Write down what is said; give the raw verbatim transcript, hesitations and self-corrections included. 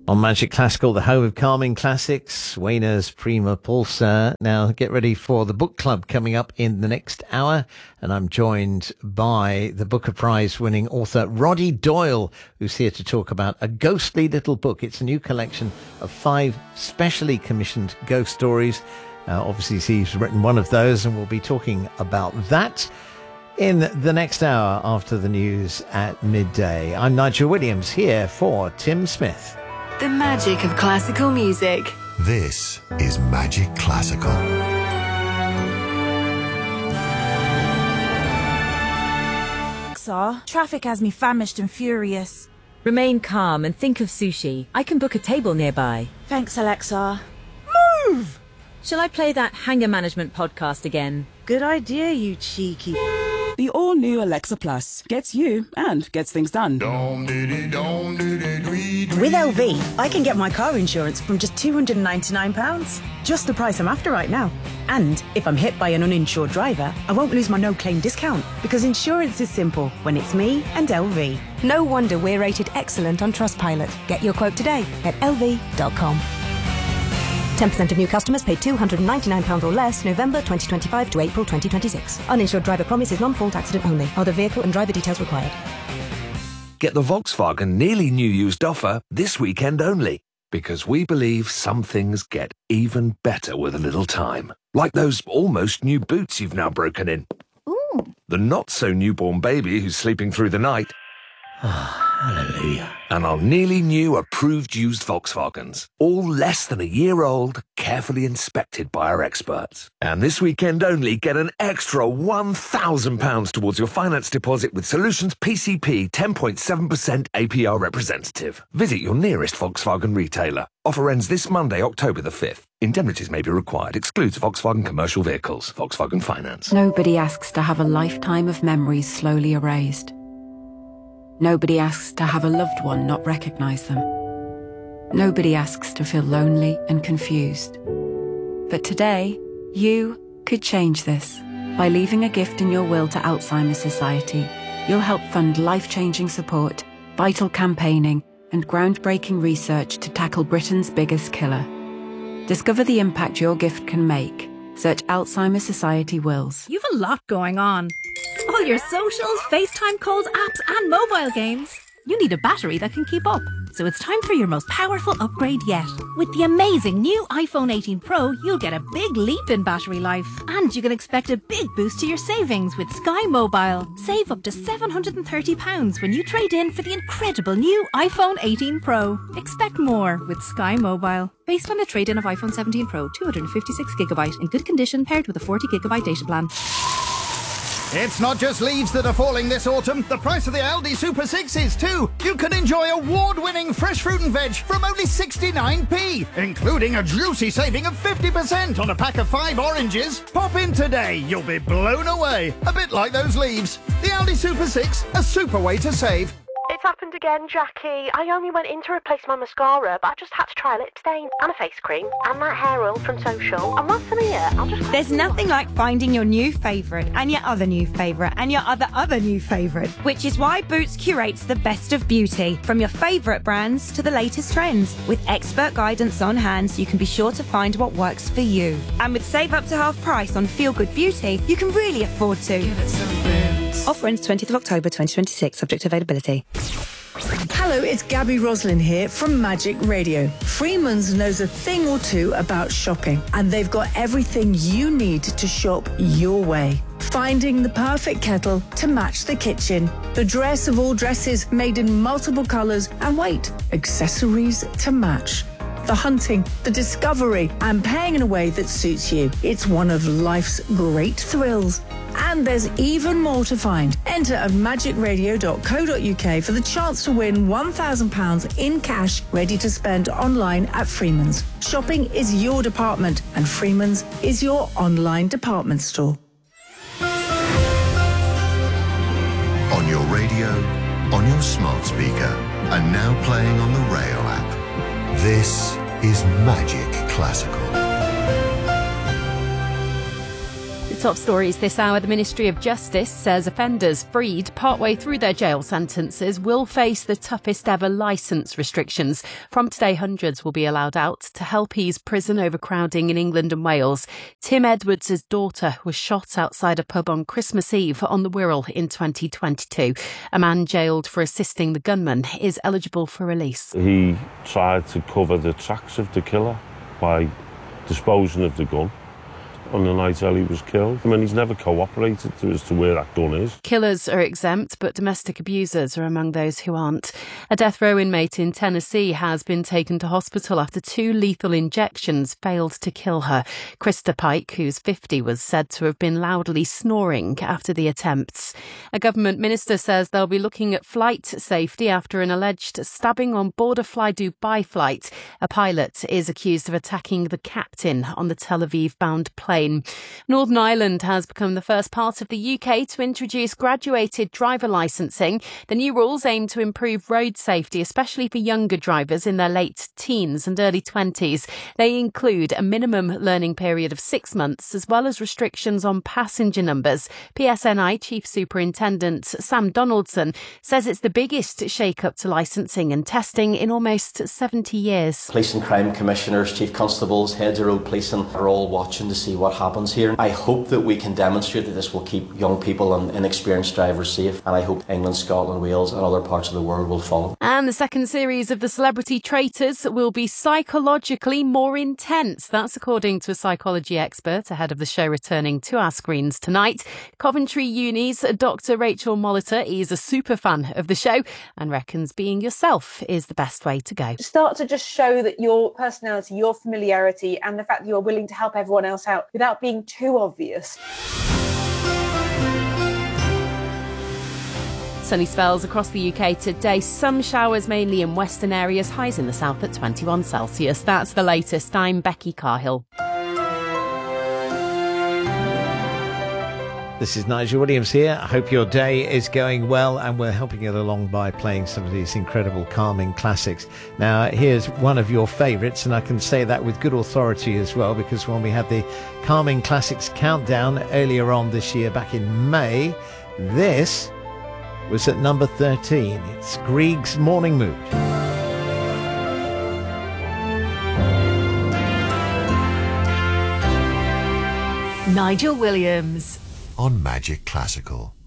On Magic Classical, the home of calming classics, Wayner's Prima Pulsar. Now, get ready for the book club coming up in the next hour. And I'm joined by the Booker Prize winning author Roddy Doyle, who's here to talk about A Ghostly Little Book. It's a new collection of five specially commissioned ghost stories. Uh, obviously, he's written one of those, and we'll be talking about that in the next hour after the news at midday. I'm Nigel Williams, here for Tim Smith. The magic of classical music. This is Magic Classical. Alexa, traffic has me famished and furious. Remain calm and think of sushi. I can book a table nearby. Thanks, Alexa. Move! Shall I play that Hanger Management podcast again? Good idea, you cheeky... The all-new Alexa Plus gets you and gets things done. With L V, I can get my car insurance from just two hundred ninety-nine pounds. Just the price I'm after right now. And if I'm hit by an uninsured driver, I won't lose my no-claim discount, because insurance is simple when it's me and L V. No wonder we're rated excellent on Trustpilot. Get your quote today at L V dot com. ten percent of new customers paid two hundred ninety-nine pounds or less November twenty twenty-five to April twenty twenty-six. Uninsured driver promise is non-fault accident only. Other vehicle and driver details required. Get the Volkswagen nearly new used offer this weekend only. Because we believe some things get even better with a little time. Like those almost new boots you've now broken in. Ooh. The not-so-newborn baby who's sleeping through the night. Hallelujah. And our nearly new approved used Volkswagens. All less than a year old, carefully inspected by our experts. And this weekend only, get an extra one thousand pounds towards your finance deposit with Solutions P C P ten point seven percent A P R representative. Visit your nearest Volkswagen retailer. Offer ends this Monday, October the fifth. Indemnities may be required. Excludes Volkswagen commercial vehicles. Volkswagen Finance. Nobody asks to have a lifetime of memories slowly erased. Nobody asks to have a loved one not recognise them. Nobody asks to feel lonely and confused. But today, you could change this. By leaving a gift in your will to Alzheimer's Society, you'll help fund life-changing support, vital campaigning, and groundbreaking research to tackle Britain's biggest killer. Discover the impact your gift can make. Search Alzheimer's Society Wills. You've a lot going on. All your socials, FaceTime calls, apps, and mobile games. You need a battery that can keep up. So it's time for your most powerful upgrade yet. With the amazing new iPhone eighteen Pro, you'll get a big leap in battery life. And you can expect a big boost to your savings with Sky Mobile. Save up to seven hundred thirty pounds when you trade in for the incredible new iPhone eighteen Pro. Expect more with Sky Mobile. Based on a trade-in of iPhone seventeen Pro, two hundred fifty-six gigabyte in good condition paired with a forty gigabyte data plan. It's not just leaves that are falling this autumn. The price of the Aldi Super six is too. You can enjoy award-winning fresh fruit and veg from only sixty-nine p, including a juicy saving of fifty percent on a pack of five oranges. Pop in today. You'll be blown away. A bit like those leaves. The Aldi Super six, a super way to save. It's happened again, Jackie. I only went in to replace my mascara, but I just had to try a lip stain and a face cream and that hair oil from Social. And whilst I'm here, I'll just... There's nothing like finding your new favourite and your other new favourite and your other other new favourite, which is why Boots curates the best of beauty, from your favourite brands to the latest trends. With expert guidance on hand, so you can be sure to find what works for you. And with save up to half price on Feel Good Beauty, you can really afford to. Give it some Boots. Offer ends twentieth of October twenty twenty-six, subject to availability. Hello, it's Gabby Roslin here from Magic Radio. Freeman's knows a thing or two about shopping, and they've got everything you need to shop your way. Finding the perfect kettle to match the kitchen, the dress of all dresses made in multiple colours, and wait, accessories to match. The hunting, the discovery, and paying in a way that suits you. It's one of life's great thrills. And there's even more to find. Enter at magic radio dot co dot uk for the chance to win one thousand pounds in cash ready to spend online at Freeman's. Shopping is your department, and Freeman's is your online department store. On your radio, on your smart speaker, and now playing on the Rayo app. This is Magic Classical. Top stories this hour. The Ministry of Justice says offenders freed partway through their jail sentences will face the toughest ever licence restrictions. From today, hundreds will be allowed out to help ease prison overcrowding in England and Wales. Tim Edwards' daughter was shot outside a pub on Christmas Eve on the Wirral in twenty twenty-two. A man jailed for assisting the gunman is eligible for release. He tried to cover the tracks of the killer by disposing of the gun on the night Ellie was killed. I mean, he's never cooperated as to where that gun is. Killers are exempt, but domestic abusers are among those who aren't. A death row inmate in Tennessee has been taken to hospital after two lethal injections failed to kill her. Krista Pike, who's fifty, was said to have been loudly snoring after the attempts. A government minister says they'll be looking at flight safety after an alleged stabbing on board a Fly Dubai flight. A pilot is accused of attacking the captain on the Tel Aviv-bound plane. Northern Ireland has become the first part of the U K to introduce graduated driver licensing. The new rules aim to improve road safety, especially for younger drivers in their late teens and early twenties. They include a minimum learning period of six months, as well as restrictions on passenger numbers. P S N I Chief Superintendent Sam Donaldson says it's the biggest shake-up to licensing and testing in almost seventy years. Police and crime commissioners, chief constables, heads of road policing are all watching to see what happens here. I hope that we can demonstrate that this will keep young people and inexperienced drivers safe, and I hope England, Scotland, Wales and other parts of the world will follow. And the second series of The Celebrity Traitors will be psychologically more intense. That's according to a psychology expert ahead of the show returning to our screens tonight. Coventry Uni's Doctor Rachel Molitor is a super fan of the show and reckons being yourself is the best way to go. Start to just show that your personality, your familiarity and the fact that you're willing to help everyone else out without being too obvious. Sunny spells across the U K today. Some showers mainly in western areas. Highs in the south at twenty-one Celsius. That's the latest. I'm Becky Carhill. This is Nigel Williams here. I hope your day is going well, and we're helping it along by playing some of these incredible calming classics. Now, here's one of your favourites, and I can say that with good authority as well, because when we had the Calming Classics Countdown earlier on this year, back in May, this was at number thirteen. It's Grieg's Morning Mood. Nigel Williams on Magic Classical.